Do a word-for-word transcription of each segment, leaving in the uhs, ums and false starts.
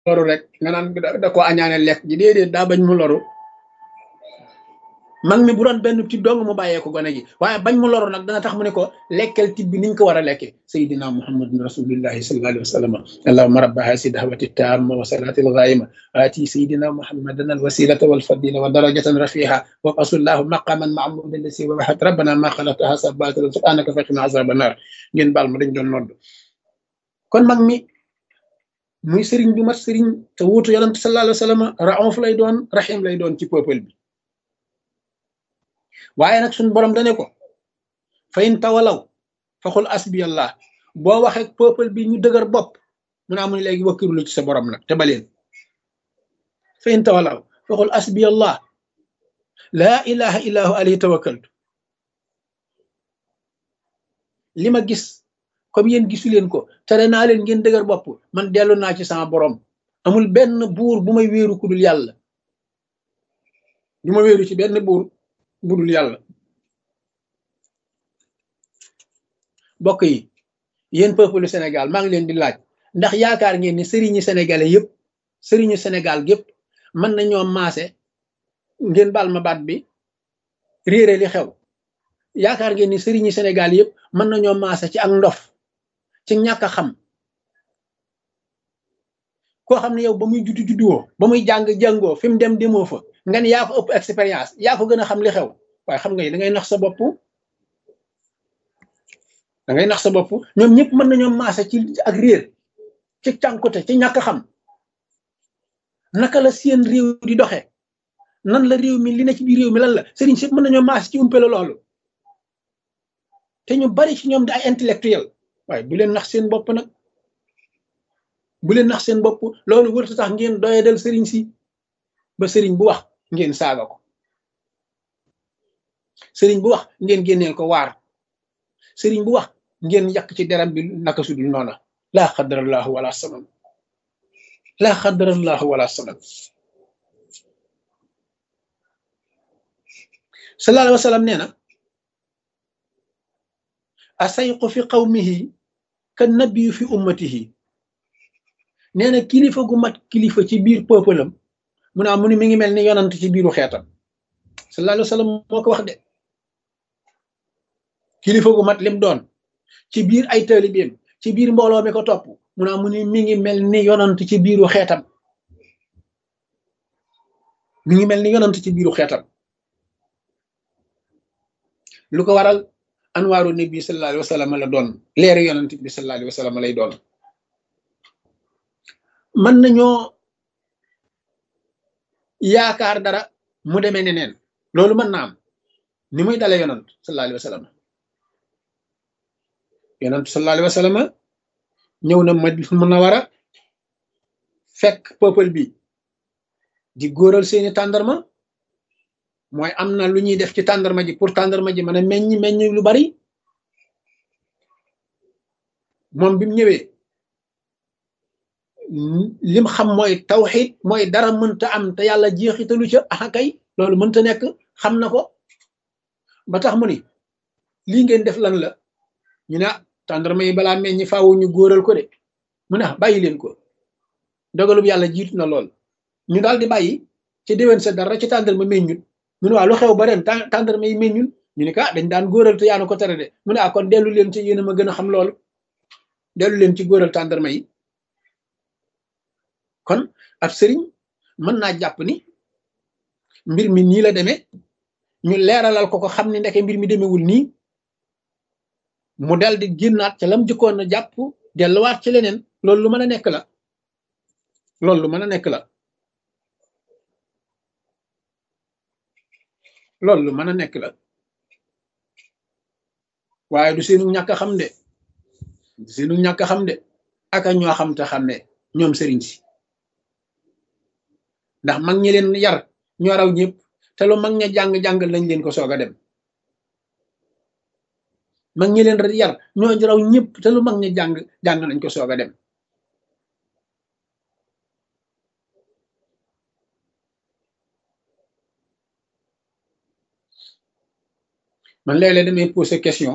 loru rek nga naan da da ko añaane lekk ji déedéet daa bañ mu loru mag mi bu doon benn tib dong mu bàyyee ko gone gi waaye bañ mu loru nag dana tax mu ne ko lekkel tib bi niñ ko war a lekkee sayidina muhammadun rasulillahi sallallahu alayhi wa sallam allahumma rabba hasi dahwati tamma wa salati alghaima ati sayidina muhammadan alwasilata walfadila wa darajatan rafiha wa qasullahu maqaman mahmudan lasi wa wahat rabbana ma khalaqta hasa batila subhanaka faqina azaban nar ngeen baal ma dañ doon nodd kon mag mi muy sëriñ bi mat sëriñ te wuutu yonent sallallahu alayhi wa sallam raouf lay doon rahim lay doon ci peuple bi waaye nag suñ borom dane ko fa in tawalaw faxul asbiyallah boo waxee peuple bi ñu dëgër bopp mu naa mu ne léegi wakkirlu ci sa borom nag te baleen fa in tawalaw faxul asbiyallah laa ilaha illahu alayhi tawakkaltu li ma gis comme yéen gisu leen ko tere naa leen ngeen dëgër bopp man dellu naa ci sama borom amul benn buur bu may wéeru ku dul yàlla du ma wéeru ci benn buur bu dul yàlla bokk yi yéen peuple Sénégal maa ngi leen di laaj ndax yaakaar ngeen ni sëriñi sénégalais yëpp sëriñu Sénégal gépp mën nañoo maase ngeen baal ma baat bi réere li xew yaakaar ngeen ni sëriñi Sénégal yëpp mën nañoo maase ci ak ndof ci ñàkk a xam koo xam ne yow ba muy juddu judduwoo ba muy jàng jàngoo fi mu dem demoo fa nga ni yaa ko ëpp expérience yaa ko gën a xam li xew waaye xam nga da ngay nax sa bopp da ngay nax sa bopp ñoom ñëpp mën nañoo maase ci ak réer ci cànkute ci ñàkk a xam naka la seen réew di doxe nan la réew mi li na ci biir réew mi lan la sëriñ si mën nañoo maase ci umpale loolu te ñu bari ci ñoom di ay intellectuel waaye bu leen nax seen bopp nag bu leen nax seen bopp loolu wërta tax ngeen doyadal sëriñ si ba sëriñ bu wax ngeen saaga ko sëriñ bu wax ngeen génneel ko waar sëriñ bu wax ngeen yàq ci deram bi naka sudul noona laa xadarallahu wala salam laa xadarallahu wala salam sallallahu alayhi wa sallam nee na asayqu fi qawmihi ka nabiyu fi ummatihi nee na kilifa gu mat kilifa ci biir peuple am mu naa mu ni mi ngi mel ni yonant ci biiru xeetam sallallahu alayhi wa sallam moo ko wax de kilifa gu mat lim doon ci biir ay taalibeem ci biir mbooloo mi ko topp mu naa mu ni mi ngi mel ni yonant ci biiru xeetam mi ngi mel ni yonant ci biiru xeetam lu ko waral anwaaru nabi sallallahu alayhi wa sallam la doon leeru yonant bi sallallahu alayhi wa sallam lay doon mën nañoo yaakaar dara mu demee neneen loolu mën na am ni muy dale yonant sallallahu alayhi wa sallam yonant sallallahu alayhi wa sallam ñëw na Madina Munawara fekk peuple bi di góoral seeni tàndarma mooy am na lu ñuy def ci tàndarma ji pour tàndarma ji mën a meññ meññ lu bari moom bi mu ñëwee lim xam mooy tawxid mooy dara mënta am te yàlla jeexitalu ca ah kay loolu mënta nekk xam na ko ba tax mu ni lii ngeen def lan la ñu ne tàndarma yi balaa meññi faawu ñu góoral ko de mu ne bàyyi leen ko dogalub yàlla jiitu na lool ñu daal di bàyyi ci déwén sa dara ci tàndarma meññut mu ne waa lu xew ba ren tàndarma yi meññul ñu ne ka dañ daan góoral te yaanu ko tere de mu ne ah kon dellu leen ci yéen a ma gën a xam loolu dellu leen ci góoral tàndarma yi kon ab sëriñ mën naa jàpp ni mbir mi nii la demee ñu leeralal ko ko xam ni ndeke mbir mi demewul nii mu dal di génnaat ca lam jëkkoon na jàpp delluwaat ci leneen loolu lu mën a nekk la loolu lu mën a nekk la loolu lu mën a nekk la waaye du seenu ñàkk a xam de du seenu ñàkk a xam de aka ñoo xam te xam ne ñoom sëriñ si ndax mag ñi leen yar ñoo raw ñëpp te lu mag ña jàng-jàngal lañ leen ko soog a dem mag ñi leen yar ñoo raw ñëpp te lu mag ña jàng jàng nañ ko soog a dem man léeg-léeg damay poser question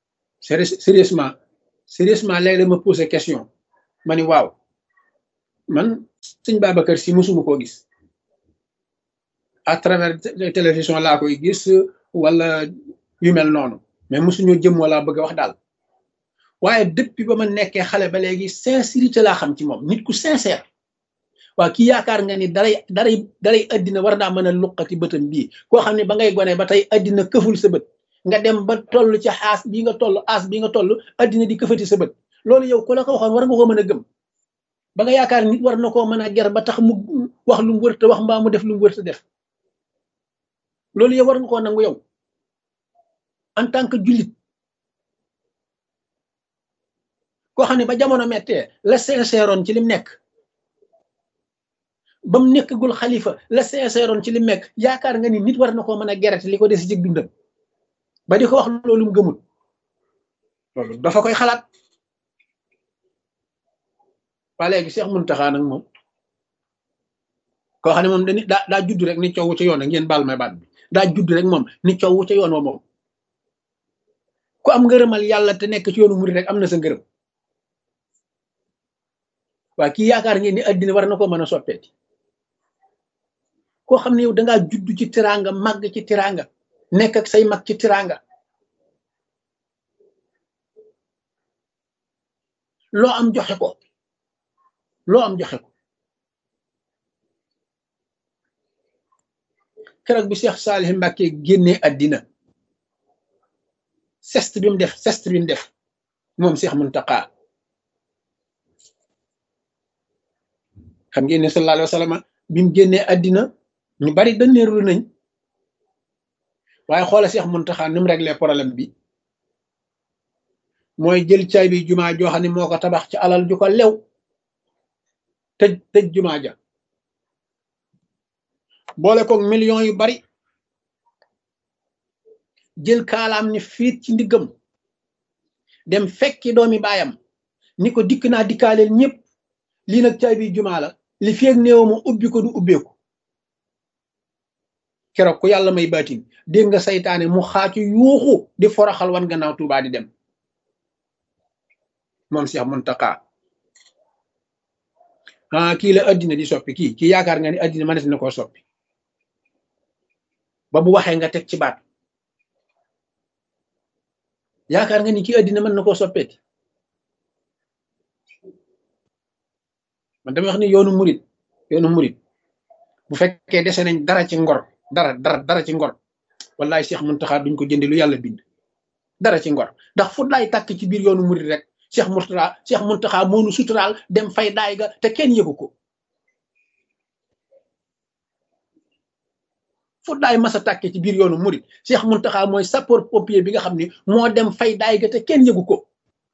sérieusement sérieusement léeg-léeg ma poser question ma ni waaw man sëñ Babacar Si musuma koo gis à travers télévision laa koy gis wala yu mel noonu mais musuñoo jëm wala bëgg a wax daal waaye depuis ba ma nekkee xale ba léegi sincérité laa xam ci moom nit ku sincère waa kii yaakaar nga ni daray daray daray addina war naa mën a luqati bëtam bii koo xam ne ba ngay gone ba tey addina këful sa bët nga dem ba toll ci xaas bii nga toll aas bii nga toll addina di këfati sa bët loolu yow ku la ko waxoon war nga koo mën a gëm ba nga yaakaar nit war na koo mën a ger ba tax mu wax lu mu wërta wax mbaa mu def lu mu wërta def loolu yow war nga koo nangu yow en tant que jullit koo xam ne ba jamono mettee la sincèreoon ci lim nekk ba mu nekkagul xalifa la sincèreoon ci lim nekk yaakaar nga ni nit war na koo mën a gerete li ko des ci dundam ba di ko wax loolu mu gëmul loolu dafa koy xalaat waa léegi Cheikh Mountakha nag moom koo xam ne moom dañuy daa daa judd rek ni coow ca yoon ak ngeen baal may baat bi daa judd rek moom ni coow ca yoon wa moom ku am ngërëmal yàlla te nekk ci yoonu murid rek am na sa ngërëm waa kii yaakaar ngeen ni addina war na koo mën a soppeeti koo xam ne yow dangaa judd ci tiraanga màgg ci tiraanga nekk ak say mag ci tiraanga loo am joxe ko loo am joxe ko keroog bi Cheikh Salih Mbacké génnee addina sest bi mu def sest bi mu def moom Cheikh Mountakha xam ngeen ne sallallahu alayhi wa sallam bi mu génnee addina ñu bari daneerlu nañ waaye xoola Cheikh Mountakha ni mu réglé problème bi mooy jël caay bi jumaa joo xam ne moo ko tabax ci alal ju ko lew tëj tëj jumaa ja boole koog millions yu bari jël kaalaam ni fiit ci ndiggam dem fekki doomi baayam ni ko dikk naa dikkaaleel ñëpp lii nag caay bi jumaa la li feeg néew ma ubbi ko du ubbeeku keroog ku yàlla may baatin dégg nga saytaane mu xaacu yuuxu di foroxal wan gannaaw Tuubaa di dem moom Cheikh Mountakha ah kii la addina di soppi kii kii yaakaar nga ni addina mënees na koo soppi ba bu waxee nga teg ci baat yaakaar nga ni kii addina mën na koo soppeeti man dama wax ni yoonu murit yoonu murit bu fekkee dese nañ dara ci ngor dara dara dara ci ngor wallahi Cheikh Mountakha duñ ko jënde lu yàlla bind dara ci ngor ndax fu laay tàkk ci biir yoonu murit rek Cheikh Mourtada Cheikh Mountakha moonu suturaal dem fay daay ga te kenn yëgu ko fu daay masa tàkke ci biir yoonu murit Cheikh Mountakha mooy sapeur pompier bi nga xam ni moo dem fay daay ga te kenn yëgu ko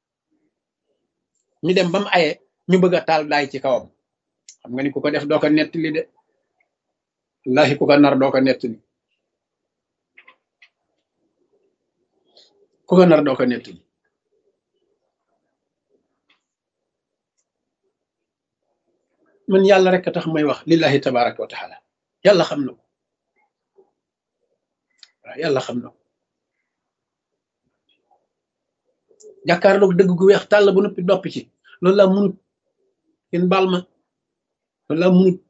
ñu dem ba mu aye ñu bëgg a taal daay ci kawam xam nga ni ku ko def doo ko nettali de wallahi ku ko nar doo ko nettali ku ko nar doo ko nettali man yàlla rek a tax may wax lillahi tabaraka wa taala yàlla xam na ko waaw yàlla xam na ko jàkkaarloog dëgg gu weex tàll bu noppi doppi ci loolu laa munut yéen baal ma loolu laa munut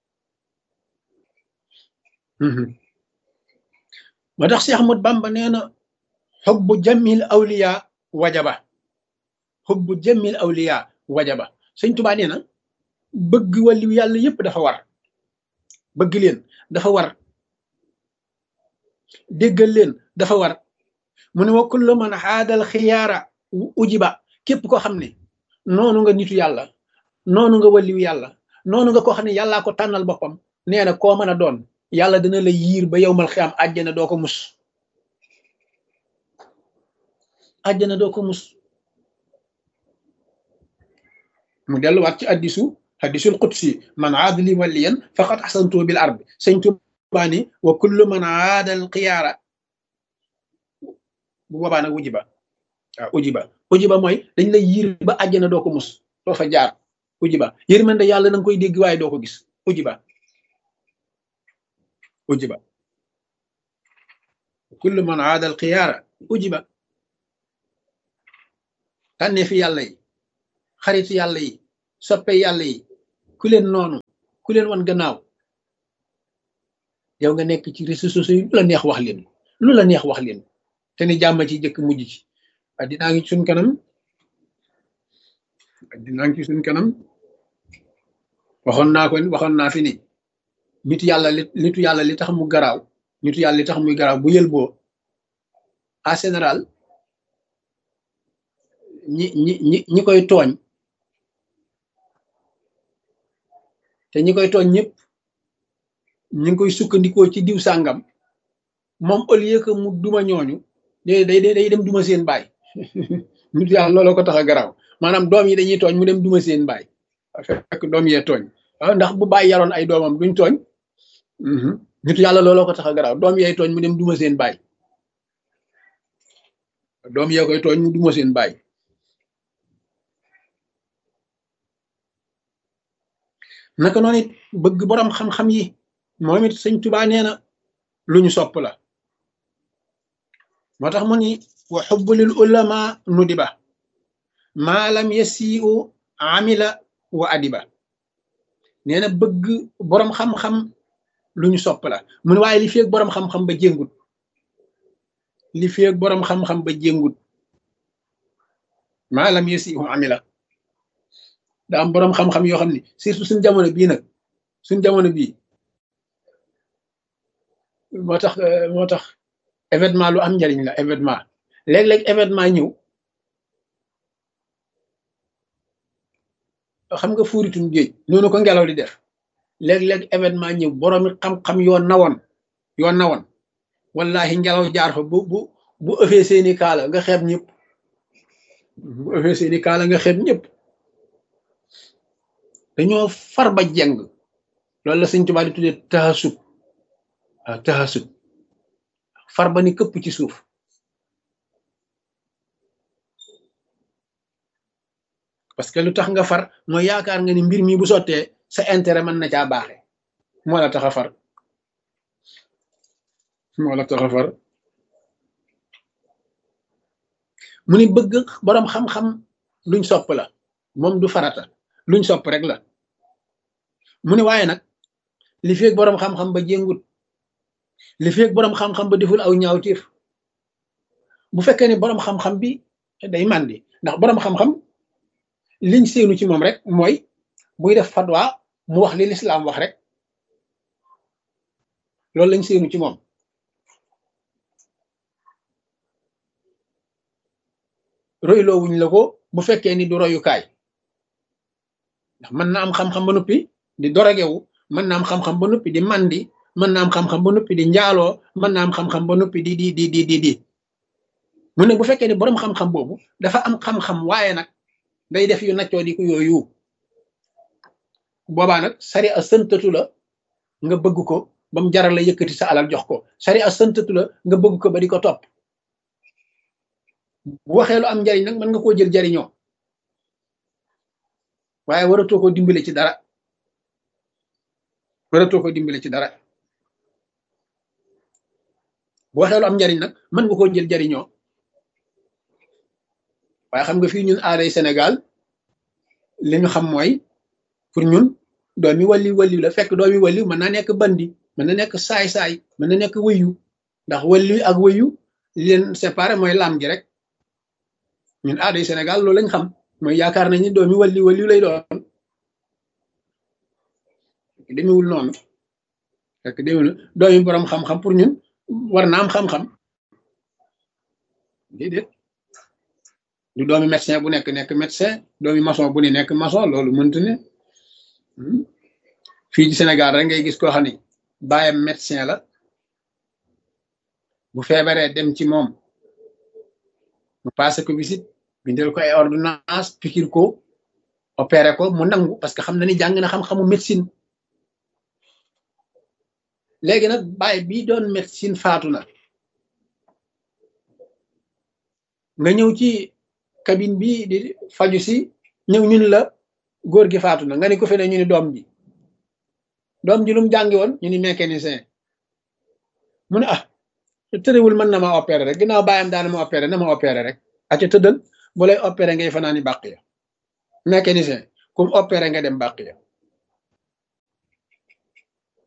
moo tax Cheikh Ahmad Bamba nee na xubbu jamil awliya wajaba xubbu jamil awliya wajaba sëñ Tuubaa nee na bëgg wàllu yàlla yépp dafa war bëgg leen dafa war déggal leen dafa war mu ne wa kullu man xaadal xiyaara ujiba képp koo xam ne noonu nga nitu yàlla noonu nga wàlliw yàlla noonu nga koo xam ne yàllaa ko tànnal boppam nee na koo mën a doon yàlla dina la yiir ba yowmal xiyaam àjjana doo ko mus àjjana doo ko mus mu delluwaat ci addisu hadisul qudsi man aada li waliyan faqad ahsantu bil arbi sëñ Tuubaa ni wa kullu man aada al xiyaara bu boobaa nag ujiba waaw ujiba ujiba mooy dañ lay yiir ba àjjana doo ko mus doo fa jaar ujiba yërmande yàlla na nga koy dégg waaye doo ko gis ujiba ujiba kullu man aada al xiyaara ujiba tànnee fi yàlla yi xaritu yàlla yi soppe yàlla yi ku leen noonu ku leen wan gannaaw yow nga nekk ci réseaux sociaux yi lu la neex wax leen lu la neex wax leen te ni jàmm ci jëkk mujj ci addinaa ngi suñ kanam addinaa ngi ci suñ kanam waxoon naa ko waxoon naa fi ni nitu yàlla li nitu yàlla li tax mu garaaw nitu yàlla li tax muy garaaw bu yël boo en général ñi ñi ñi ñi koy tooñ te ñi koy tooñ ñëpp ñi ngi koy sukkandikoo ci diw sàngam moom au lieu que mu duma ñooñu day day day dem duma seen baay nitu yàlla looloo ko tax a garaaw maanaam doom yi dañuy tooñ mu dem duma seen baay fekk doom yee tooñ waaw ndax bu bàyyi yaroon ay doomam duñ tooñ nitu yàlla looloo ko tax a garaaw doom yee tooñ mu dem duma seen baay doom yee koy tooñ mu duma seen baay naka noonu it bëgg borom xam-xam yi moom it sëñ Tuubaa nee na lu ñu sopp la moo tax mu ni wa xubbu lil ulama nudiba maa lam yasiu amila wa adiba nee na bëgg borom xam-xam lu ñu sopp la mu ne waaye li feeg borom xam-xam ba jéngut li feeg borom xam-xam ba jéngut maa lam yasiu amila da am borom xam-xam yoo xam ne surtout suñ jamono bii nag suñ jamono bii moo tax moo tax événement lu am njariñ la événement léeg-léeg événement ñëw xam nga fuuritum géej noonu ko ngelaw di def léeg-léeg événement ñëw boroomi xam-xam yoo nawoon yoo nawoon wallahi ngelaw jaar fa bu bu bu ëffee seeni kaala nga xeeb ñëpp bu ëffee seeni kaala nga xeeb ñëpp dañoo far ba jeng loolu la Sëñ Tuubaa di tuddee taxasub waaw taxasub far ba ni këpp ci suuf parce que lu tax nga far mooy yaakaar nga ni mbir mi bu sottee sa intérêt mën na caa baaxe moo la tax a far moo la tax a far mu ni bëgg boroom xam-xam luñ sopp la moom du farata luñ sopp rek la mu ne waaye nag li feeg boroom xam-xam ba jéngut li feeg boroom xam-xam ba deful aw ñaawteef bu fekkee ne boroom xam-xam bi day màndi ndax boroom xam-xam liñ séenu ci moom rek mooy buy def fatwa mu wax li lislaam wax rek loolu lañ séenu ci moom royloo wuñ la ko bu fekkee ni du royukaay ndax mën na am xam-xam ba noppi di dorogewu mën na am xam-xam ba noppi di mandi mën na am xam-xam ba noppi di njaaloo mën na am xam-xam ba noppi di di di di di di mu ne bu fekkee ni boroom xam-xam boobu dafa am xam-xam waaye nag day def yu naccoo di ko yooyu boobaa nag sari a sëntatu la nga bëgg ko ba mu jaral la yëkkati sa alal jox ko sari a sëntatu la nga bëgg ko ba di ko topp bu waxee lu am njariñ nag mën nga koo jël jariñoo waaye waratoo ko dimbale ci dara waratoo ko dimbale ci dara bu waxee lu am njariñ nag mën nga koo jël jariñoo waaye xam nga fii ñun aaday Sénégal li ñu xam mooy pour ñun doomi walli walli la fekk doomi walli mën naa nekk bandi mën na nekk saay-saay mën na nekk wëyu ndax walli ak wëyu li leen séparé mooy lam gi rek ñun aaday Sénégal loolu lañ xam mooy yaakaar nañ ni doomi walli walli lay doon fekk demewul noonu fekk demewul doomi borom xam-xam pour ñun war na am xam-xam déedéet du doomi médecin bu nekk nekk médecin doomi maçon bu ne nekk maçon loolu mëntu ne fii ci Sénégal rek ngay gis koo xam ne baayam médecin la bu feebaree dem ci moom mu passé ko visite bindal ko ay ordonnance pikir ko opéré ko mu nangu parce que xam na ni jàng na xam-xamu médecine léegi nag baay bi doon médecine faatu na nga ñëw ci cabine bi di faju si ñëw ñun la góor gi faatu na nga ni ko fe ne ñu ni doom ji doom ji lu mu jàngi woon ñu ni mécanicien mu ne ah tërëwul mën na ma opéré rek ginnaaw bàyyam daana ma opéré na ma opéré rek aca tëddal bu lay opéré ngay fanaani bàq ya mécanicien comme opéré nga dem bàq ya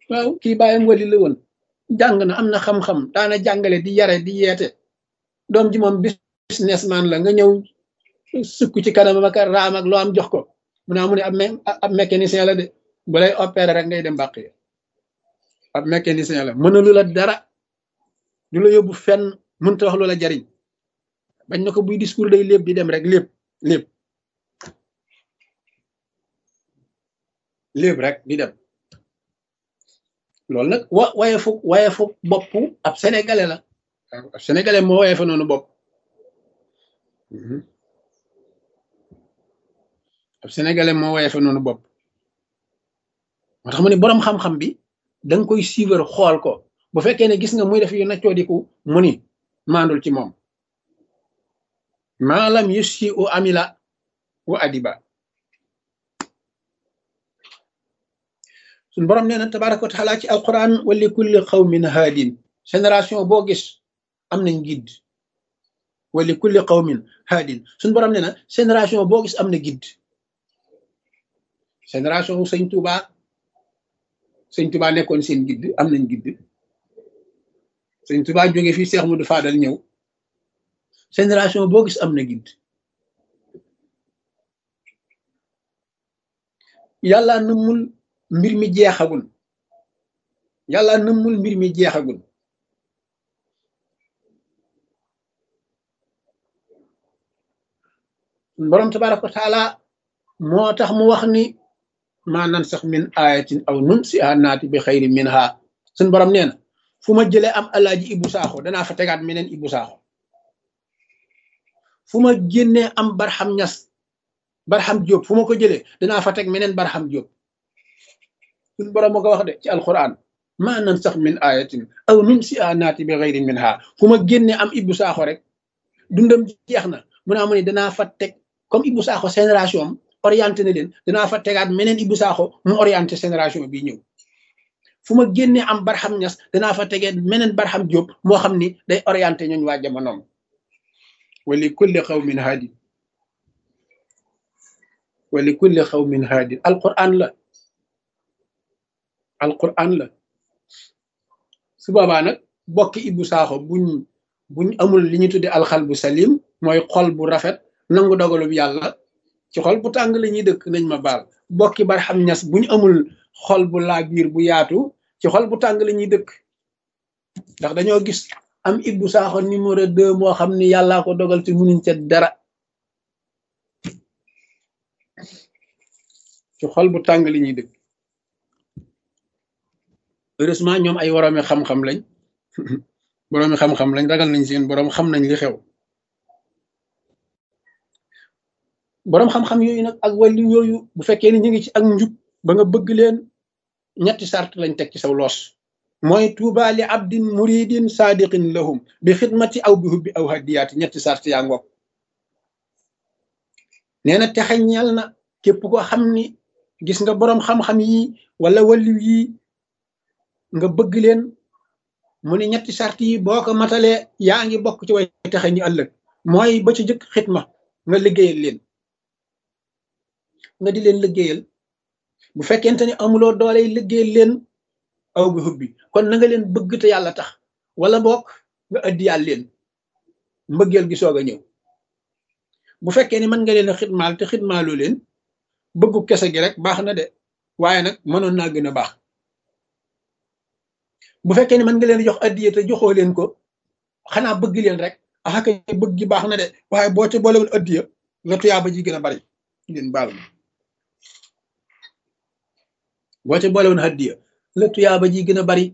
waaw kii bàyyam wali la woon jàng na am na xam-xam daana jàngale di yare di yeete doom ji moom businessman la nga ñëw sukk ci kanam ak raam ak loo am jox ko mu naa mu ne ab ab mécanicien la de bu lay opéré rek ngay dem bàq yi ab mécanicien la mënalu la dara du la yóbbu fenn mënta wax lu la jariñ bañ na ko buy discours day lépp di dem rek lépp lépp lépp rek di dem loolu nag wa waye fu waye fu bopp ab sénégalais la ab sénégalais moo waye fa noonu bopp ab sénégalais moo waye fa noonu bopp moo tax mu ne boroom xam-xam bi da nga koy suivre xool ko bu fekkee ne gis nga muy def yu naccoo diku mu ni maandul ci moom maalam yusi u amila wa adiba suñ borom nee na tabaraka wa taala ci alquran wa li kulli qawmin haadin génération boo gis am nañ guide wa li kulli qawmin haadin suñ borom nee na génération boo gis am na guide génération wu sëñ Tuuba sëñ Tuuba nekkoon seen guide am nañ guide sëñ Tuuba jóge fii Cheikh Modou Fadal ñëw génération boo gis am na guide yàlla nëmmul mbir mi jeexagul yàlla nëmmul mbir mi jeexagul borom tabaraka wa taala moo tax mu wax ni maa nan sax min ayatin aw nun si a naati bi xayri min ha suñ borom nee na fu ma jëlee am alaaji Ibu Saaxo danaa fa tegaat meneen Ibu Saaxo fu ma génnee am Barham Ñas Barham Diop fu ma ko jëlee danaa fa teg meneen Barham Diop suñ borom moo ko wax de ci alquran maa nan sax min ayatin aw nun si a naati bi xayri min ha fu ma génnee am Ibu Saaxo rek dundam jeex na mu naa mu ne danaa fa teg comme Ibou Sakho génération am orienté na leen danaa fa tegaat meneen Ibou Sakho mu orienté génération bii ñëw fu ma génnee am Barham Ñas danaa fa tegee meneen Barham Diop moo xam ni day orienté ñooñ waa jamonoom wa li kulli qawmin haadi wa li kulli qawmin haadi alquran la alquran la su boobaa nag bokki Ibou Sakho buñ buñ amul li ñu tudde alxal bu salim mooy xol bu rafet nangu dogalub yàlla ci xol bu tàng la ñuy dëkk nañ ma baal bokki Barham Ñas bu ñu amul xol bu laa biir bu yaatu ci xol bu tàng la ñuy dëkk ndax dañoo gis am Ibou Sakho numéro deux moo xam ni yàllaa ko dogal te munuñ ca dara ci xol bu tàng la ñuy dëkk heureusement ñoom ay woroomi xam-xam lañ boroomi xam-xam lañ ragal nañ seen boroom xam nañ li xew boroom xam-xam yooyu nag ak wàllu yooyu bu fekkee ni ñu ngi ci ak njub ba nga bëgg leen ñetti sart lañ teg ci saw loos mooy tuuba li abdin muridin sadiqin lahum bi xidmati aw bi hubbi aw hadiyaati ñetti sart yaa ngoog nee na texe ñeel na képp ko xam ni gis nga boroom xam-xam yi wala wàllu yi nga bëgg leen mu ni ñetti sart yi boo ko matalee yaa ngi bokk ci way texe ñi ëllëg mooy ba ci jëkk xidma nga liggéeyal leen nga di leen liggéeyal bu fekkente ni amuloo dooley liggéeyal leen aw bi hubbi kon na nga leen bëgg te yàlla tax wala bokk nga addiyal leen mbëggeel gi soog a ñëw bu fekkee ni mën nga leen a xidmaal te xidmaaloo leen bëggu kese gi rek baax na de waaye nag mënoon naa gën a baax bu fekkee ni mën nga leen jox addiye te joxoo leen ko xanaa bëgg leen rek ah kay bëgg gi baax na de waaye boo ca boolewul addiye la tuyaaba ji gën a bari leen baal ma boo ca boolewul addiye la tuyaaba ji gën a bari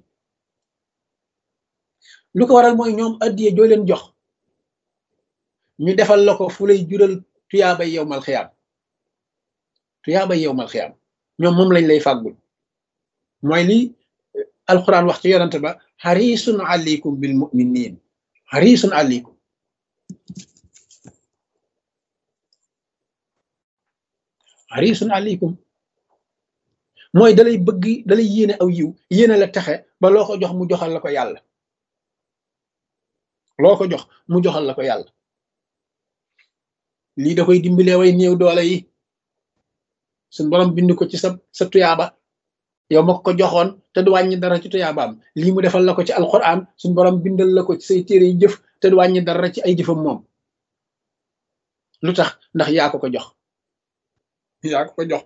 lu ko waral mooy ñoom addiye joo leen jox ñu defal la ko fu lay jural tuyaaba yowmal xiyaam tuyaaba yowmal xiyaam ñoom moom lañ lay fàggul mooy lii alquran wax ci yonante ba harisun alaykum bil muminin harisun alaykum harisun alaykum mooy dalay bëgg dalay yéene aw yiw yéene la texe ba loo ko jox mu joxal la ko yàlla loo ko jox mu joxal la ko yàlla lii da koy dimbalee way néew doole yi suñ borom bind ko ci sa sa tuyaaba yow ma ko joxoon te du wàññi dara ci tuyaabaam lii mu defal la ko ci alquran suñu borom bindal la ko ci say téere yi jëf te du wàññi dara ci ay jëfam moom lu tax ndax yaa ko ko jox yaa ko ko jox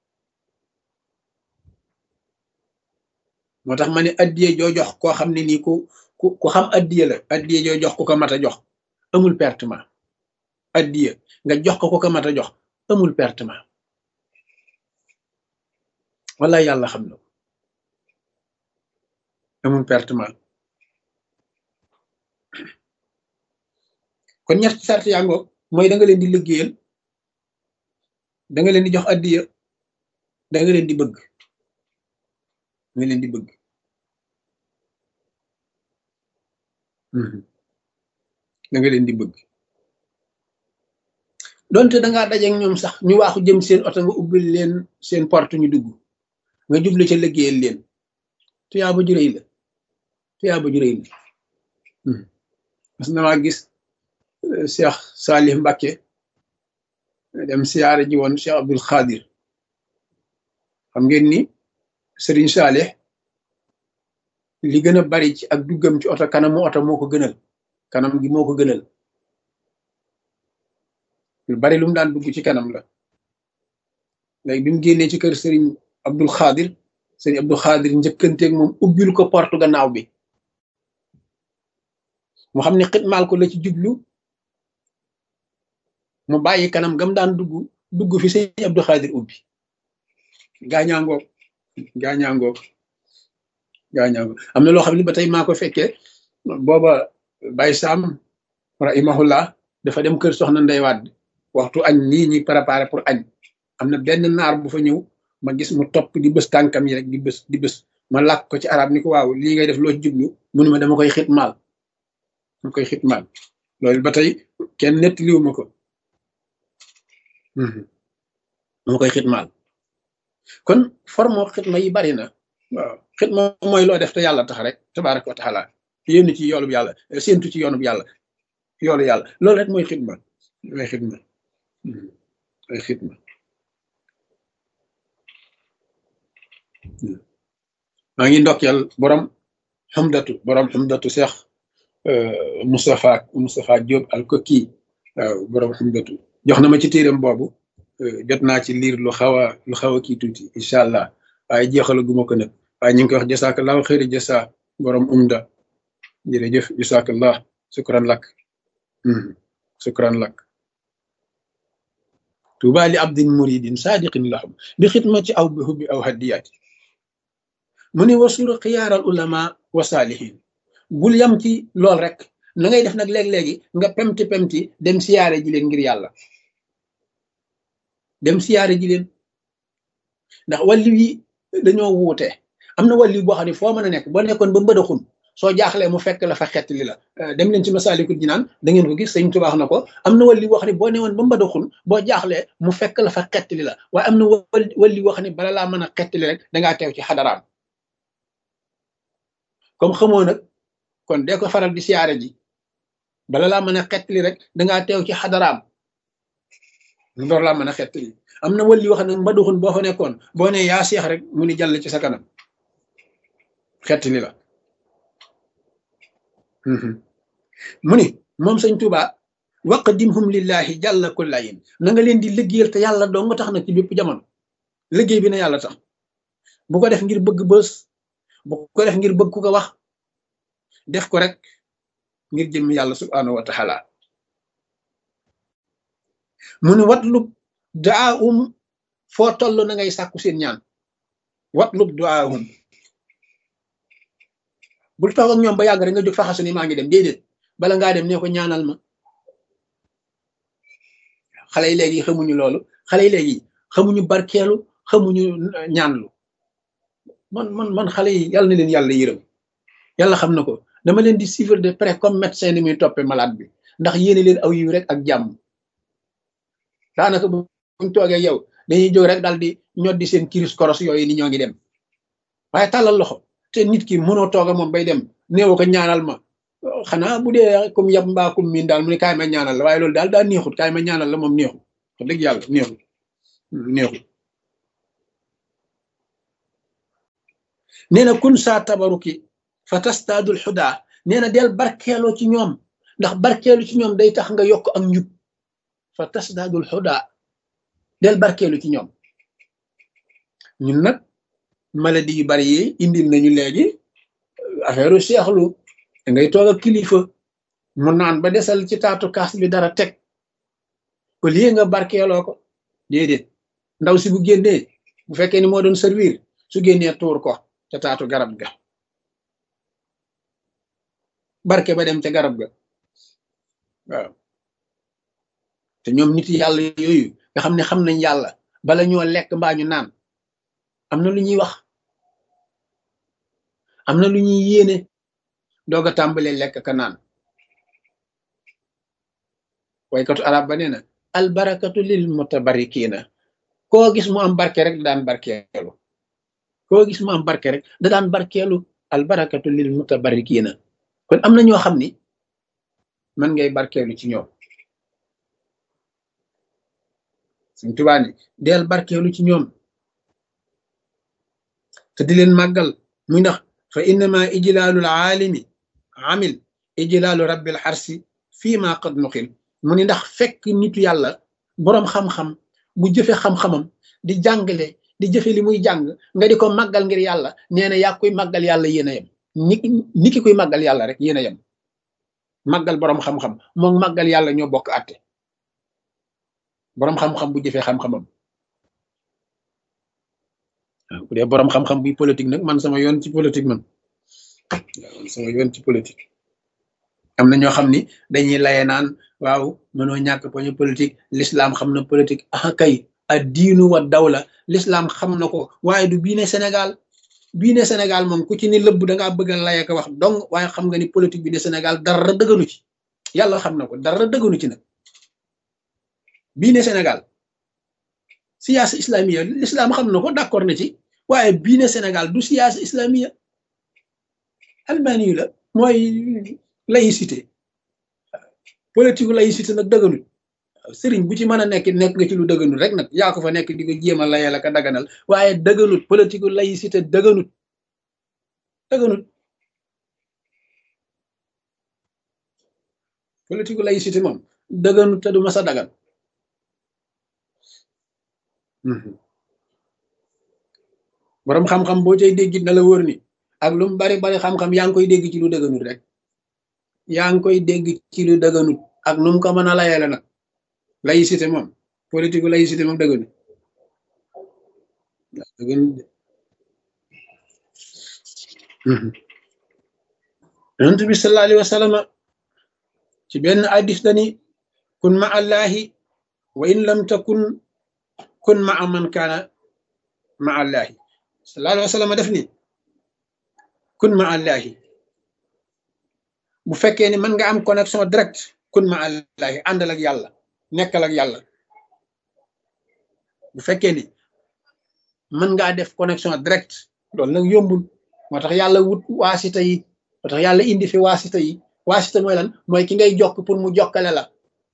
moo tax ma ne addiye joo jox koo xam ne nii ku ku ku xam addiye la addiye joo jox ku ko mat a jox amul pertement addiye nga jox ko ku ko mat a jox amul pertement wallaay yàlla xam na amul pertement kon ñetti sart yaa ngoog mooy da nga leen di liggéeyal da nga leen di jox addiya da nga leen di bëgg nga leen di bëgg da nga leen di bëgg donte da ngaa dajeeg ñoom sax ñu waaxu jëm seen oto nga ubbil leen seen porte ñu dugg nga jublu ca liggéeyal leen tuyaa ba juréy la tuyaa ba juréy la mas na maa gis Cheikh Salih Mbacké dem siyaare ji woon Cheikh Abdul Xaadir xam ngeen ni Serigne Salih li gën a bari ci ak duggam ci oto kanamu oto moo ko gënal kanam gi moo ko gënal lu bari lu mu daan dugg ci kanam la léegi bi mu génnee ci kër Serigne Abdul Xaadir Serigne Abdul Xaadir njëkkanteeg moom ubbil ko porte gannaaw bi mu xam ne xitmaal ko la ci jublu mu bàyyi kanam gam daan dugg dugg fi Serigne Abdul Xaadir ubbi gaañaangoog gaañaangoog gaañaangoog am na loo xam ne ba tey maa ko fekkee booba Baye Sam rahimahullah dafa dem kër soxna Ndey Wàdd waxtu añ nii ñi préparé pour añ am na benn naar bu fa ñëw ma gis mu topp di bës tànkam yi rek di bës di bës ma làkk ko ci arab ni ko waaw lii ngay def loo ci jublu mu ne ma dama koy xitmaal dama koy xitmaal loolu ba tey kenn nettaliwu ma ko dama koy xitmaal kon forme xitma yi bari na waaw xitma mooy loo def te yàlla tax rek tabaraka wa taala yénn ci yoolub yàlla séentu ci yoonub yàlla yoolu yàlla loolu rek mooy xitma mooy xitma mooy xitma maa ngi ndokkeel borom xamdatu borom xamdatu Cheikh Moustapha Moustapha Diop al-Kokki waaw borom xamdatu jox na ma ci téeram boobu jot naa ci liir lu xaw a lu xaw a kii tuuti incha allah waaye jeexala guma ko nag waaye ñu ngi koy wax jasakallahu xëyri jasa borom umda jërëjëf jasakallah sukran lak sukran lak tuuba li abdin muridin sadiqin lahum bi xidmati aw bi hubbi aw hadiyati mu ne wasuru xiyaaral ulama wa saalihin bul yam ci lool rek na ngay def nag léeg-léegi nga pemti pemti dem siyaare ji leen ngir yàlla dem siyaare ji leen ndax wàllu yi dañoo wuute am na wàllu boo xam ne foo mën a nekk boo nekkoon ba mbëdaxun soo jaaxlee mu fekk la fa xett li la dem leen ci Masaalikul Jinaan da ngeen ko gis Sëñ Tuubaa na ko am na wàllu boo xam ne boo newoon ba mbëdaxun boo jaaxlee mu fekk la fa xett li la waaye am na wàllu boo xam ne bala laa mën a xett li rek dangaa teew ci xadaraam comme xamoo nag kon dee ko faral di siyaare ji bala laa mën a xett li rek dangaa teew ci xadaraam door laa mën a xett li am na wàllu wax ne mbaduxun boo fa nekkoon boo ne yaa seex rek mu ni jàll ci sa kanam xett li la mu ni moom Sëñ Tuubaa waqdimhum lillahi jàlla kullayin na nga leen di liggéeyal te yàlla doo nga tax nag ci bépp jamono liggéey bi na yàlla tax bu ko def ngir bëgg bës bu ko def ngir bëgg ku ko wax def ko rek ngir jëm yàlla subhanahu wa taala mu ni watlub duaahum foo toll na ngay sàkku seen ñaan watlub duaahum bul toog ak ñoom ba yàgg rek nga jóg faxasu ni maa ngi dem déedéet bala ngaa dem ne ko ñaanal ma xale yi léegi xamuñu loolu xale yi léegi xamuñu barkeelu xamuñu ñaanlu man man man xale yi yàlla na leen yàlla yërëm yàlla xam na ko dama leen di suivre de près comme médecin ni muy toppee malade bi ndax yéene leen aw yiw rek ak jàmm daanaka buñ toogee yow dañuy jóg rek daal di ñoddi seen kiris koros yooyu ni ñoo ngi dem waaye tàllal loxo te nit ki mënoo tooga moom bay dem néew ko ñaanal ma xanaa bu dee comme yab mbaa comme miin daal mu ne kaay ma ñaanal la waaye loolu daal daa neexut kaay ma ñaanal la moom neexut wax dëgg yàlla neexut neexut nee na kun saa tabaruki fa tastaadul xudaa nee na del barkeeloo ci ñoom ndax barkeelu ci ñoom day tax nga yokk ak njub fa tastaadul xudaa del barkeelu ci ñoom. ñun nag maladie yu bari yi indil nañu léegi affaire u seexlu da ngay toog ak kilifa mu naan ba desal ci taatu kaas bi dara teg au lieu nga barkeeloo ko déedéet ndaw si bu génnee bu fekkee ni moo doon servir su génnee tuur ko ca taatu garab ga barke ba dem ca garab ga waaw te ñoom nit yàlla yooyu nga xam ne xam nañ yàlla bala ñoo lekk mbaa ñu naan am na lu ñuy wax am na lu ñuy yéene doog a tàmbalee lekk ka naan waykatu arab ba nee na albarakatu lil mutabarikina koo gis mu am barke rek da daan barkeelu koo gis mu am barke rek da daan barkeelu albarakatu lil mutabarikina kon am na ñoo xam ni man ngay barkeelu ci ñoom Sëñ Tuubaa ni del barkeelu ci ñoom te di leen màggal muy ndax fa innama ijlaalul aalimi amil ijlaalu rabbil xarsi fii ma qad nuxil mu ni ndax fekk nitu yàlla boroom xam-xam bu jëfe xam-xamam di jàngale di jëfe li muy jàng nga di ko màggal ngir yàlla nee na yaa koy màggal yàlla yéen a yem ni ni ki koy màggal yàlla rek yéen a yem màggal boroom xam-xam moom màggal yàlla ñoo bokk àtte boroom xam-xam bu jëfee xam-xamam waaw bu dee boroom xam-xam buy politique nag man sama yoon ci politique man waaw sama yoon ci politique am na ñoo xam ni dañuy laye naan waaw mënoo ñàkk poñu politique l'islam xam na politique ah kay a diinu wa dawla l'islam xam na ko waaye du bii ne Sénégal bii ne Sénégal moom ku ci ni lëbb da ngaa bëgg a laye ko wax dong waaye xam nga ni politique bi ne Sénégal dara dëgganu ci yàlla xam na ko dara dëgganu ci nag bii ne Sénégal siyaasa islamiya l'islam xam na ko d'accord na ci waaye bii ne Sénégal du siyaasa islamiya almani la mooy laïcité politique laïcité nag dëgganut sëriñ bu ci mën a nekk nekk nga ci lu dëgganut rek nag yaa ko fa nekk di ko jéem a layal ak a daganal waaye dëgganut politique laïcité dëgganut dëgganut politique laïcité moom dëgganut te du mas a dagan boroom xam-xam boo cay dégg na la wóor ni ak lu mu bari bari xam-xam yaa ngi koy dégg ci lu dëgganut rek yaa ngi koy dégg ci lu dëgganut ak nu mu ko mën a layale nag laïcité moom politique laïcité moom dëgganut dëgganut yonent bi sallallahu alayhi wa sallam ci benn hadis dani kun ma allahi wa in lam takun kun ma man kaana ma allahi sallallahu alayhi wa sallam def ni kun ma allahi bu fekkee ni mën nga am connexion direct kun ma allahi àndal ak yàlla nekkal ak yàlla bu fekkee ni mën ngaa def connexion direct loolu nag yombul moo tax yàlla wut waasita yi moo tax yàlla indi fi waasita yi waasita mooy lan mooy ki ngay jokk pour mu jokkale la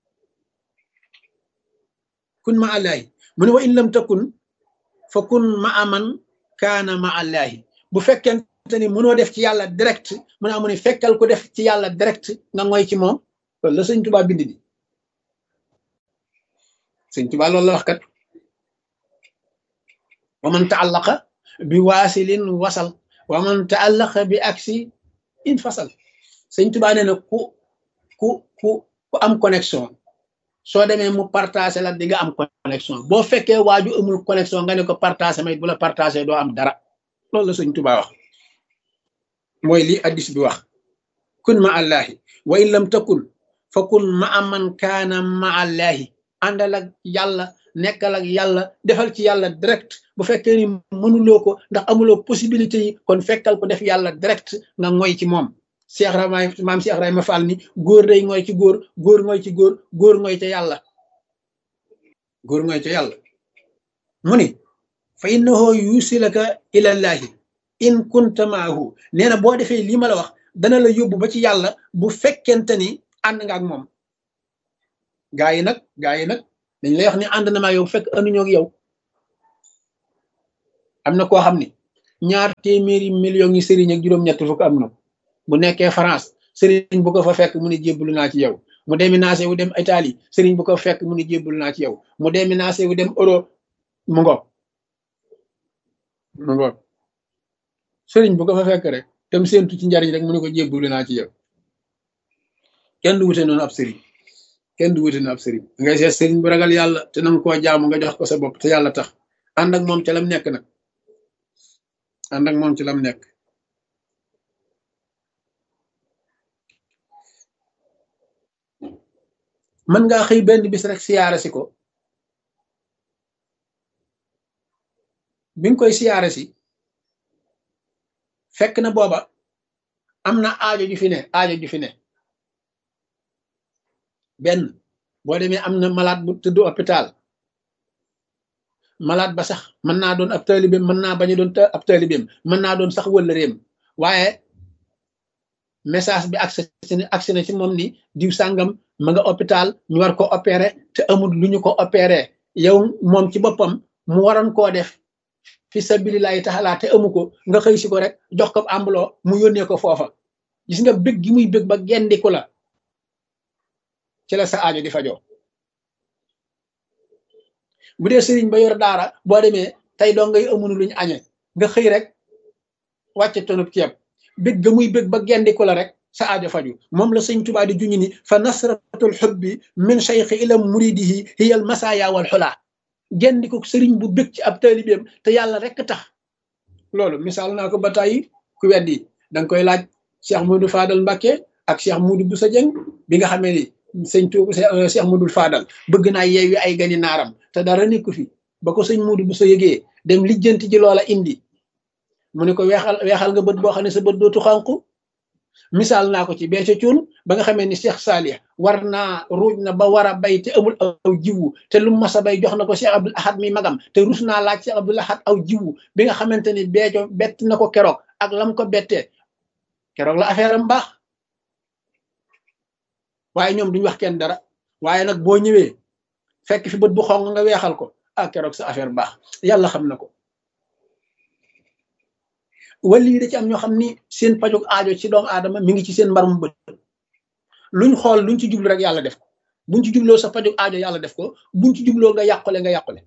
kun ma allahi mu ne wa in lam takun fa kun ma aman kaana ma allahi bu fekkente ni mënoo def ci yàlla direct mu ne amu ne fekkal ko def ci yàlla direct nga ngoy ci moom loolu la sëñ Tuubaa bind di sëñ Tuubaa loolu la wax kat wa man taallaqa bi waasilin wasal wa man taallaqa bi aksi in fasal sëñ Tuubaa nee na ku ku ku ku am connexion soo demee mu partagé la di nga am connexion boo fekkee waaju amul connexion nga ne ko partagé may bu la partagé doo am dara loolu la sëñ Tuubaa wax mooy li addis bi wax kun ma allahi wa in lam takun fa kun ma aman kaana ma allahi àndal ak yàlla nekkal ak yàlla defal ci yàlla direct bu fekkee ni mënuloo ko ndax amuloo possibilité yi kon fekkal ko def yàlla direct nga ngoy ci moom Cheikh Ramay maam Cheikh Rahima Fall ni góor day ngoy ci góor góor ngoy ci góor góor ngoy ca yàlla góor ngoy ca yàlla mu ni fa innahu yusilaka ilallahi in kunta maahu nee na boo defee lii ma la wax dana la yóbbu ba ci yàlla bu fekkente ni ànd nga ak moom gaa yi nag gaa yi nag dañ lay wax ni ànd na maa yow fekk anduñoo ak yow am na koo xam ni ñaar téeméeri millions yi sëriñ ak juróom-ñett fukk am na bu nekkee France sëriñ bu ko fa fekk mu ne jébbalu naa ci yow mu déménagé wu dem Italie sëriñ bu ko fekk mu ne jébbalu naa ci yow mu déménagé wu dem Europe mu ngoog mu ngoog sëriñ bu ko fa fekk rek tam séentu ci njariñ rek mu ne ko jébbalu naa ci yow kenn du wute noonu ab sëriñ kenn du wute noonu ab sëriñ ngay seet sëriñ bu ragal yàlla te nanga koo jaamu nga jox ko sa bopp te yàlla tax ànd ak moom ca lam nekk nag ànd ak moom ci lam nekk mën ngaa xëy benn bis rek siyaare si ko bi nga koy siyaare si fekk na booba am na aajo ju fi ne aajo ju fi ne benn boo demee am na malade bu tëdd hôpital malade ba sax mën naa doon ab taalibeem mën naa bañ a doon ab taalibeem mën naa doon sax wëllëreem waaye message bi accès accès na ci moom ni diw sàngam ma nga hôpital ñu war ko opérer te amul lu ñu ko opérer yow moom ci boppam mu waroon koo def fi sabilillahi taala te amu ko nga xëy si ko rek jox ko ambuloo mu yónnee ko foofa gis nga bëgg gi muy bëgg ba gendiku la ci la sa aajo di fajoo bu dee sëriñ ba yor daara boo demee tey doo ngay amunu luñu añe nga xëy rek wàcce tonub ceeb bëgg ga muy bëgg ba gendiku la rek sa aajo faju moom la sëñ Tuubaa di juñu ni fa nasratul xubbi min cheikhi ila muridihi hiya al masaya wal xulaa gendiku sëriñ bu bëgg ci ab taalibeem te yàlla rek tax loolu misaal naa ko ba tàyyi ku weddi danga koy laaj Cheikh Modou Fadal Mbacké ak Cheikh Modou Boussa Dieng bi nga xamee ni sëñ Tuubaa Cheikh Modou Fadal bëgg naa yeewi ay gani naaram te dara nekku fi ba ko sëñ Modou Boussa yëgee dem lijjanti ji loola indi mu ne ko weexal weexal nga bët boo xam ne sa bët dootu xonq misaal naa ko ci bee ca cuun ba nga xamee ni Cheikh Salih war naa ruuj na ba war a bay te amul aw jiwu te lu mas a bay jox na ko Cheikh Abdoul Ahad mi magam te rus naa laaj Cheikh Abdoul Ahad aw jiwu bi nga xamante ni beeco bett na ko keroog ak lam ko bettee keroog la affaire am baax waaye ñoom duñu wax kenn dara waaye nag boo ñëwee fekk fi bët bu xonq nga weexal ko ah keroog sa affaire baax yàlla xam na ko wali yi da ci am ñoo xam ni seen pajog aajo ci doomu aadama mi ngi ci seen mbarum bët luñ xool luñ ci jublu rek yàlla def ko buñ ci jubloo sa pajog aajo yàlla def ko buñ ci jubloo nga yàqule nga yàqule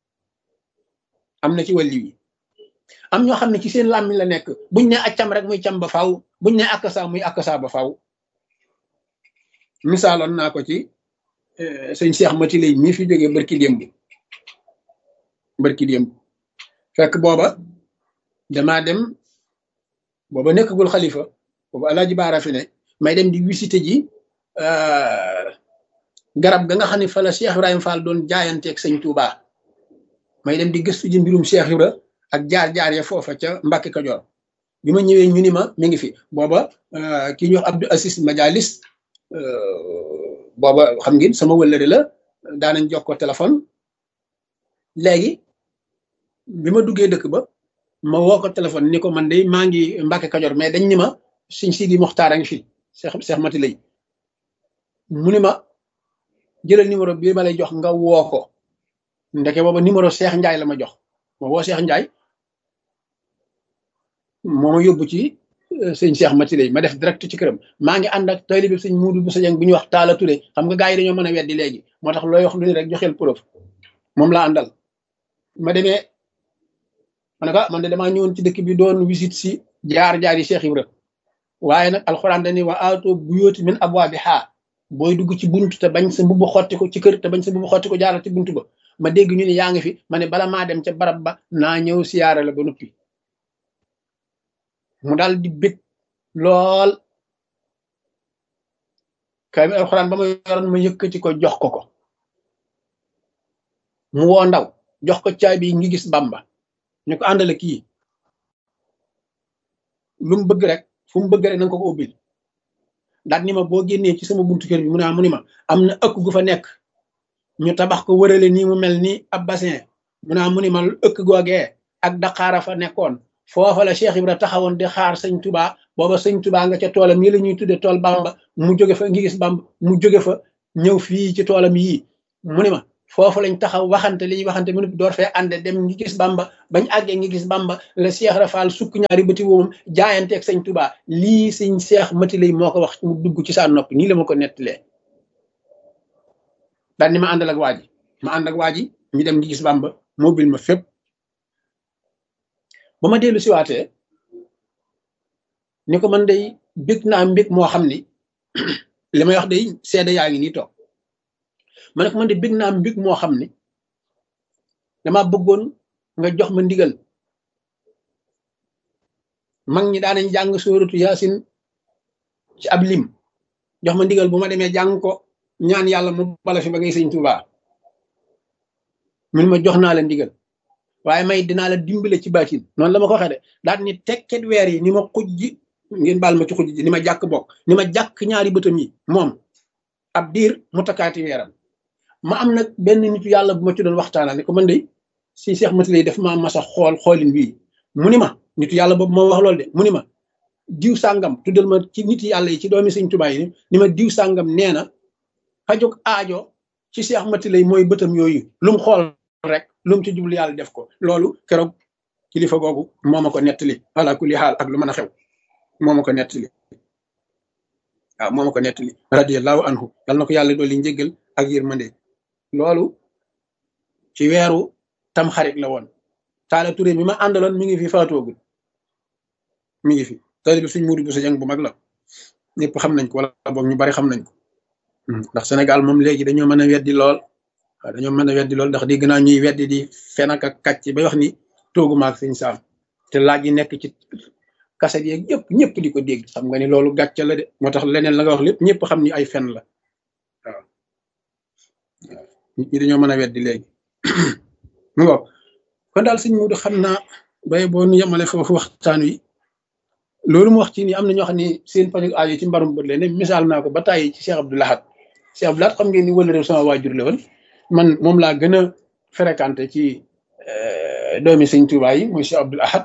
am na ci wali yi am ñoo xam ne ci seen làmmiñ la nekk buñ ne accam rek muy cam ba faaw buñ ne akasa muy akasa ba faaw misaaloon naa ko ci sëñ Cheikh Mati lay mii fi jógee barki démb barki démb fekk booba damaa dem booba nekkagul xalifa booba Alaaji Baara fi ne may dem di visité ji garab ga nga xam ne fa la Cheikh Ibrahima Fall doon jaayanteeg sëñ Touba may dem di gëstu ji mbirum Cheikh Ibra ak jaar-jaar ya foofa ca Mbàkke Kajoor bi ma ñëwee ñu ni ma mi ngi fi booba ki ñuy wax Abdou Assis Majalis booba xam ngeen sama wëllëre la daanañ jox ko téléphone léegi bi ma duggee dëkk ba ma woo ko téléphone ni ko man de maa ngi Mbàkke Kajoor mais dañ ni ma Sëñ Sidi Moxtaar a ngi fi Cheikh Cheikh Mati lay mu ni ma jëlal numéro bi ma lay jox nga woo ko ndeke booba numéro Cheikh Ndiaye la ma jox ma woo Cheikh Ndiaye moo ma yóbbu ci sëñ Cheikh Mati lay ma def direct ci këram maa ngi ànd ak taalibe sëñ Muudu bu Sajang bi ñuy wax Taala Touré xam nga gars yi dañoo mën a weddi léegi moo tax looy wax lu ne rek joxeel preuve moom laa àndal ma demee ma ne ko man de damaa ñëwoon ci dëkk bi doon visite si jaar-jaar yi Cheikh Ibra waaye nag alxuraan dañuy wa aatoo buyuuta min abwaabihaa booy dugg ci buntu te bañ sa mbubb xotti ko ci kër te bañ sa mbubb xotti ko jaaral ci buntu ba ma dégg ñu ne yaa ngi fi ma ne bala maa dem ca barab ba naa ñëw siyaare la ba noppi mu daal di bég lool kay bi alxuraan ba ma yoroon ma yëkkati ko jox ko ko mu woo ndaw jox ko caabi ngi gis Bamba ñu ko àndale kii lu mu bëgg rek fu mu bëgg rek na nga ko ko ubbil daal ni ma boo génnee ci sama buntu kër bi mu ne mu ni ma am na ëkk gu fa nekk ñu tabax ko wërale nii mu mel ni ab bassin mu ne mu ni ma ëkk googee ak daqaara fa nekkoon foofa la Cheikh Ibra taxawoon di xaar sëñ Touba booba sëñ Touba nga ca toolam yi la ñuy tudde tool Bamba mu jóge fa ngi gis Bamba mu jóge fa ñëw fii ci toolam yii mu ni ma foofu lañ taxaw waxante li ñuy waxante mu door fee ànde dem ngi gis bamba bañ àggee ngi gis bamba la Cheikh Rafal sukk ñaari bëti woomam jaayanteeg sëñ Touba lii sëñ Cheikh Mati lay moo ko wax mu dugg ci saa noppi nii la ma ko nettalee daal ni ma àndal ak waa ji ma ànd ak waa ji ñu dem ngi gis bamba mobile ma fépp ba ma dellu siwaatee ni ko man day bég naa mbég moo xam ni li may wax day seede yaa ngi nii toog ma ne ko man de bég naa mbég moo xam ni dama bëggoon nga jox ma ndigal mag ñi daanañ jàng sóoratu yaasin ci ab lim jox ma ndigal bu ma demee jàng ko ñaan yàlla mu bala fi ba ngay sëñ Tuubaa mu ne ma jox naa la ndigal waaye may dinaa la dimbale ci baatin noonu la ma ko waxee de daal ni tekket weer yi ni ma xujji ngeen baal ma ci xujji ni ma jàkk bokk ni ma jàkk ñaari bëtam yi moom ab diir mu takkaati weeram ma am nag benn nitu yàlla bu ma ci doon waxtaanal ni ko man de si Cheikh Mati lay def ma masa xool xoolin bii mu ni ma nitu yàlla boobu moo wax loolu de mu ni ma diw sàngam tuddal ma ci nit yàlla yi ci doomi sëñ Tuubaa yi ni ma diw sàngam nee na fajog aajo ci Cheikh Mati lay mooy bëtam yooyu lu mu xool rek lu mu ci jublu yàlla def ko loolu keroog kilifa googu moo ma ko nettali ala kulli xaal ak lu mën a xew moo ma ko nettali waaw moo ma ko nettali radiyallahu anhu yal na ko yàlla dooli njéggal ak yërmande loolu ci weeru tam xarit la woon Taala Touré mi ma àndaloon mi ngi fi faatoogul mi ngi fi tali bi suñ mudu bu sa jàng bu mag la ñëpp xam nañ ko wala boog ñu bari xam nañ ko ndax Sénégal moom léegi dañoo mën a weddi lool waaw dañoo mën a weddi lool ndax dégg naa ñuy weddi di fen ak kàcc bay wax ni toogu maag sëñ Saam te laaj yi nekk ci kaset yeeg yëpp ñëpp di ko dégg xam nga ni loolu gàcce la de moo tax leneen la nga wax lépp ñëpp xam ni ay fen la waaw nit ñi dañoo mën a weddi léegi mu ngo kon daal sëñ Mudu xam naa bay boo nu yemale foofu waxtaan wi loolu mu wax ci ni am na ñoo xam ne seen paju aajo ci mbarum bët leen ne misaal naa ko ba tàyyi ci Cheikh Abdou Lahad Cheikh Abdou Lahad xam ngeen ni wala réew sama waajur la woon man moom laa gën a fréquenté ci doomi sëñ Tuubaa yi muy Cheikh Abdou Lahad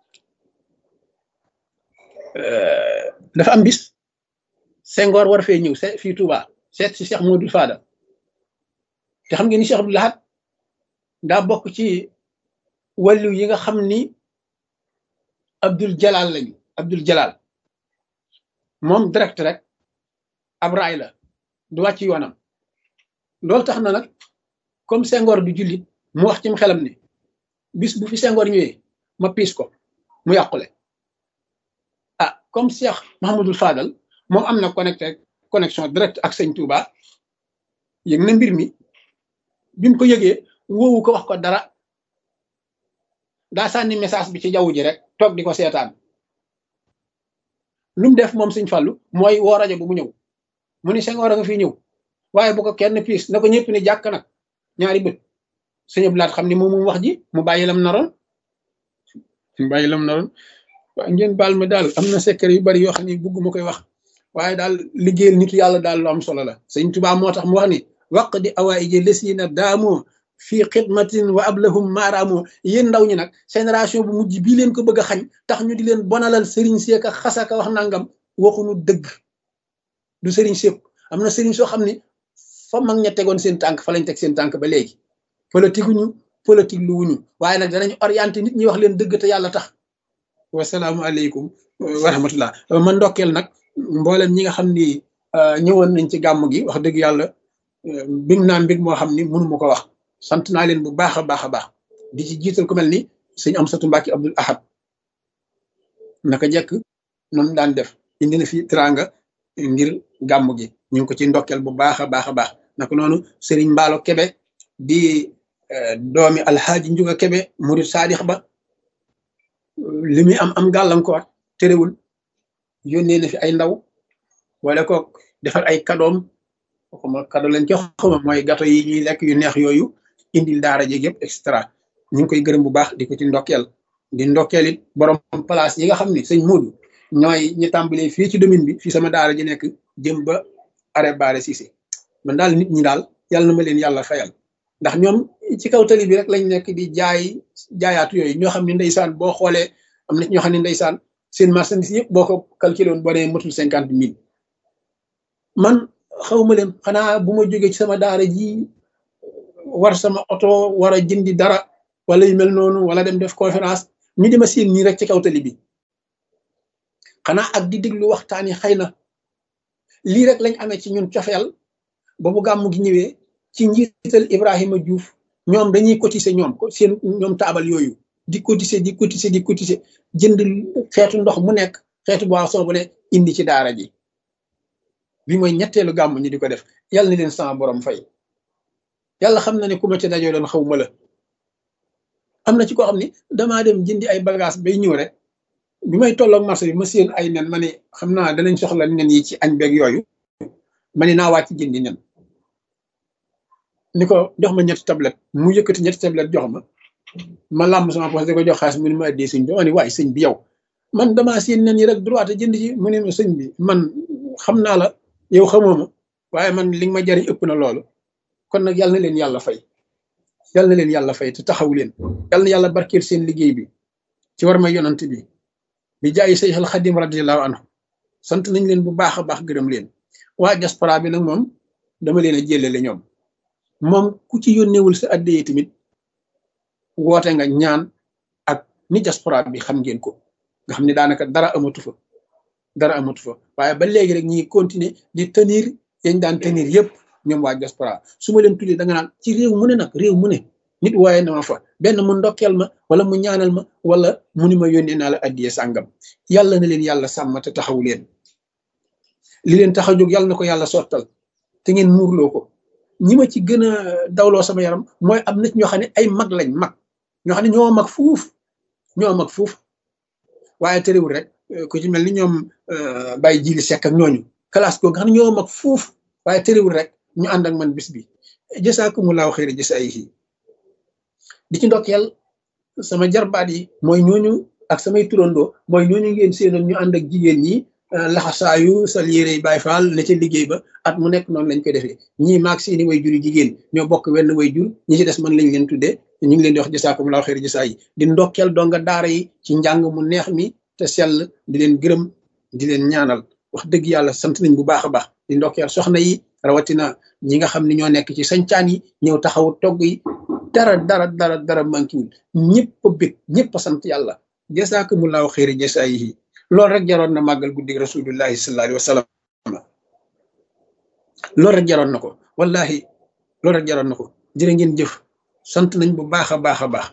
dafa am bis Senghor war fee ñëw se fii Touba seet si Cheikh Modou Fadal te xam ngeen ni Cheikh Abdou Lahad daa bokk ci wàllu yi nga xam ni Abdul Jalal lañu Abdul Jalal moom direct rek ab raay la du wàcc yoonam loolu tax na nag comme Senghor du jullit mu wax ci xelam ni bis bu fi Senghor ñëwee ma piis ko mu yàqule ah comme Cheikh Mahamadul Fadal moom am na connecté connexion direct ak sëñ Touba yëg na mbir mi bi mu ko yëgee woowu ko wax ko dara daa sànni message bi ci jaww ji rek toog di ko seetaan lu mu def moom sëñ Fallu mooy woo rajo bu mu ñëw mu ni Senghor a nga fi ñëw waaye bu ko kenn piis na ko ñëpp ni jàkk nag ñaari bët sëñ Abdou Lahad xam ni moom moom wax ji mu bàyyi lam naroon mu bàyyi lam naroon waaye ngeen baal ma daal am na secret yu bari yoo xam ne bugguma koy wax waaye daal liggéeyal nitu yàlla daal lu am solo la sëñ Tuubaa moo tax mu wax ni waq di awaaiji lesina daamoo fii xidmatin wa ablahum maaraamoo yéen ndaw ñi nag génération bu mujj bii leen ko bëgg a xañ tax ñu di leen bonalal sëriñ seeka xasaka wax nangam waxuñu dëgg du sëriñ sépp am na sëriñ soo xam ne fa mag ña tegoon seen tànk fa lañ teg seen tànk ba léegi politique wuñu politique lu wuñu waaye nag danañ orienté nit ñi wax leen dëgg te yàlla tax wasalaamualeykum wa rahmatullah ma ndokkeel nag mboolem ñi nga xam ni ñëwoon nañ ci gàmm gi wax dëgg yàlla big naa mbig moo xam ni mënu ma ko wax sant naa leen bu baax a baax a baax di ci jiital ku mel ni sëñ Amsatu Mbàkke Abdul Ahad naka jekk noonu daan def indi na fi teraanga ngir gàmm gi ñu ngi ko ci ndokkeel bu baax a baax a baax naka noonu Sëriñ Mbaalo Kebe di doomi Alxaaji Njuga Kebe murid saadix ba li muy am am gàllankoor terewul yónnee na fi ay ndaw wala ko defal ay kadoom xuma kado lañ ci xuma mooy gato yi ñuy lekk yu neex yooyu indil daara jéeg yëpp et cetera ñu ngi koy gërëm bu baax di ko ci ndokkeel di ndokkeel it borom place yi nga xam ne sëñ Moodu ñooy ñi tàmbalee fii ci domaine bi fii sama daara ji nekk jëm ba arrêt Baare Cissé man daal nit ñi daal yàlla na ma leen yàlla fayal ndax ñoom ci kaw tali bi rek lañ nekk di jaay jaayaatu yooyu ñoo xam ne ndeysaan boo xoolee am na ñoo xam ne ndeysaan seen marchandise yëpp boo ko calculé woon boo nee matul cinquante mille man xawma leen xanaa bu ma jógee ci sama daara ji war sama oto war a jëndi dara wala yu mel noonu wala dem def conférence ñu di ma seen nii rek ci kaw tali bi xanaa ak di déglu waxtaan yi xëy na lii rek lañ amee ci ñun cofeel ba bu gàmmu gi ñëwee ci njiital Ibrahima Diouf ñoom dañuy cotiser ñoom ko seen ñoom taabal yooyu di cotiser di cotiser di cotiser jënd xeetu ndox mu nekk xeetu boisson bu ne indi ci daara ji bi mooy ñetteelu gàmmu ñi di ko def yàlla na leen sama borom fay yàlla xam na ne ku ma ci dajoo doon xaw ma la am na ci koo xam ne damaa dem jëndi ay bagage bay ñëw rek bi may tolloog marché bi ma seen ay nen ma ne xam naa danañ soxla nen yi ci añ beeg yooyu ma ne naa wàcc jëndi nen ni ko jox ma ñetti tablette mu yëkkati ñetti tablette jox ma ma làmb sama poche di ko jox xaalis mu ne ma addee sëñ bi ma ne waaye sëñ bi yow man damaa seen nen yi rek droit jënd ci mu ne ma sëñ bi man xam naa la yow xamoo ma waaye man li nga ma jariñ ëpp na loolu kon nag yàlla na leen yàlla fay yàlla na leen yàlla fay te taxaw leen yàlla na yàlla barkeel seen liggéey bi ci war may yonant bi bi jaayi Seex al Xadim radiyallahu anhu sant nañ leen bu baax a baax gërëm leen waa diaspora bi nag moom dama leen a jëlale ñoom moom ku ci yónneewul sa addee tamit woote nga ñaan ak ni diaspora bi xam ngeen ko nga xam ne daanaka dara amatu fa dara amatu fa waaye ba léegi rek ñi continuer di tenir yañ daan tenir yëpp ñoom waa diaspora su ma leen tuddee da nga naan ci réew mu ne nag réew mu ne nit waaye na ma fa benn mu ndokkeel ma wala mu ñaanal ma wala mu ni ma yónnee naa la addiye sàngam yàlla na leen yàlla sàmm te taxaw leen li leen tax a jóg yàlla na ko yàlla sottal te ngeen muurloo ko ñi ma ci gën a dawloo sama yaram mooy am nit ñoo xam ne ay mag lañ mag ñoo xam ne ñoo mag fuuf ñoo mag fuuf waaye terewul rek ku ci mel ni ñoom Baye Jili Seck ak ñooñu classe googu nga xam ne ñoo mag fuuf waaye terewul rek ñu ànd ak man bis bi jasaakumullahu xayra jasaayihi di ci ndokkeel sama jarbaat yi mooy ñooñu ak samay turandoo mooy ñooñu ngeen seenoon ñu ànd ak jigéen ñi laxasaayu sal yére Baay Faal ne ca liggéey ba at mu nekk noonu lañ koy defee ñii maag seeni way juri jigéen ñoo bokk wenn way jur ñi ci des man lañ leen tuddee ñu ngi leen di wax jasaakumullahu xayra jasaayi di ndokkeel donga daara yi ci njàng mu neex mi te sell di leen gërëm di leen ñaanal wax dëgg yàlla sant nañ bu baax a baax di ndokkeel soxna yi rawatina ñi nga xam ne ñoo nekk ci sañcaan yi ñëw taxawu togg yi dara dara dara dara mankiwul ñëpp a bég ñëpp a sant yàlla jasaakumullahu xayra jasaayihi loolu rek jaroon na màggal guddi rasulullahi sallallahu alayhi wa sallam loolu rek jaroon na ko wallahi loolu rek jaroon na ko jërë ngeen jëf sant nañ bu baax a baax a baax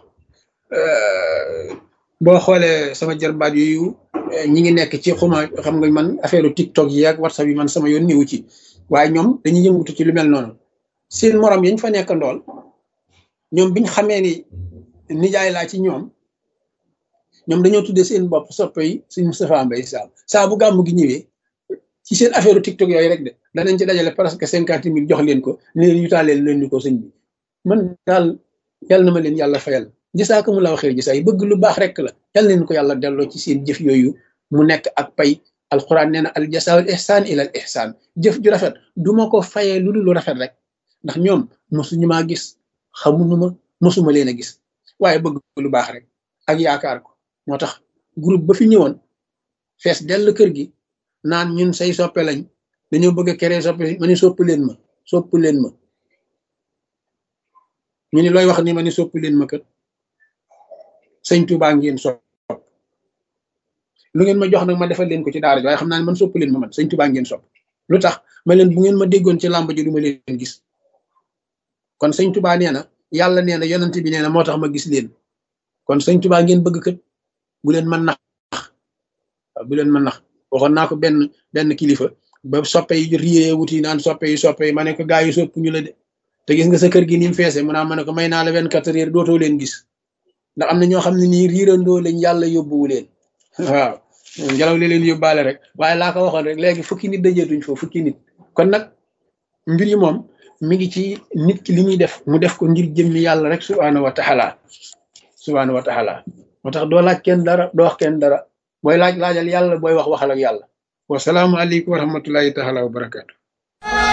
boo xoolee sama jarbaat yooyu ñi ngi nekk ci xuma xam nga man affaire TikTok yi ak WhatsApp yi man sama yoon niwu ci waaye ñoom dañuy yëngutu ci lu mel noonu seen morom yañ fa nekk ndool ñoom biñ xamee ni nijaay laa ci ñoom ñoom dañoo tuddee seen bopp soppe yi suñ Moustapha Mbaye Sam saa bu gàmmu gi ñëwee ci seen affaire TikTok yooyu rek de danañ ci dajale presque cinquante mille jox leen ko ne leen yutaaleel leen ni ko sëñ bi man daal yàlla na ma leen yàlla fayal jasaakumullahu xayra jasaa yi bëgg lu baax rek la yàlla leen ko yàlla delloo ci seen jëf yooyu mu nekk ak pay alquran nee na al jasaawul ihsaan ila al ihsaan jëf ju rafet duma ko fayee lu dul lu rafet rek ndax ñoom mosuñu maa gis xamuñu ma mosuma leen a gis waaye bëgg lu baax rek ak yaakaar ko moo tax groupe ba fi ñëwoon fees dell kër gi naan ñun say soppe lañ dañoo bëgg a créer soppe ma ni sopp leen ma sopp leen ma ñu ni looy wax ni ma ni sopp leen ma kër sëñ Tuubaa ngeen sopp lu ngeen ma jox nag ma defal leen ko ci daara ji waaye xam naa ne man sopp leen ma man sëñ Tuubaa ngeen sopp lu tax ma leen bu ngeen ma déggoon ci làmb ji du ma leen gis kon sëñ Tuubaa nee na yàlla nee na yonent bi nee na moo tax ma gis leen kon sëñ Tuubaa ngeen bëgg kët bu leen mën nax bu leen mën nax waxoon naa ko benn benn kilifa ba soppe yi riyee wuti naan soppe yi soppe yi ma ne ko gaa yi sopp ñu la de te gis nga sa kër gi ni mu feese mu naa ma ne ko may naa la vingt-quatre heures dootoo leen gis ndax am na ñoo xam ne nii riirandoo lañ yàlla yóbbuwu leen waaw ngelaw li leen yóbbaale rek waaye laa ko waxoon rek léegi fukki nit dajeetuñ foofu fukki nit kon nag mbir yi moom mi ngi ci nit ki li muy def mu def ko ngir jëmmi yàlla rek subhaanahu wa taala subhaanahu wa taala moo tax doo laaj kenn dara doo wax kenn dara booy laaj laajal yàlla booy wax waxal ak yàlla wasalaamu aleykum wa rahmatullahi taala wa barakaatu